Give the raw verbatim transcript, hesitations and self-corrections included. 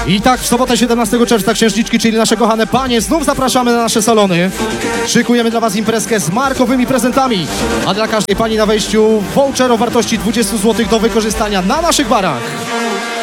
I tak w sobotę siedemnastego czerwca księżniczki, czyli nasze kochane panie, znów zapraszamy na nasze salony. Szykujemy dla was imprezkę z markowymi prezentami, a dla każdej pani na wejściu voucher o wartości dwadzieścia złotych do wykorzystania na naszych barach.